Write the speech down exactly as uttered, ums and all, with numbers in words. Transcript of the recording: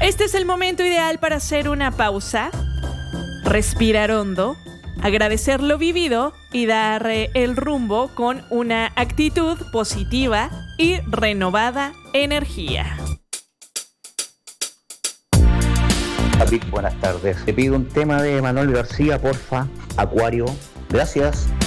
Este es el momento ideal para hacer una pausa, respirar hondo, agradecer lo vivido y dar eh, el rumbo con una actitud positiva y renovada energía. David, buenas tardes. Te pido un tema de Manuel García, porfa. Acuario. Gracias.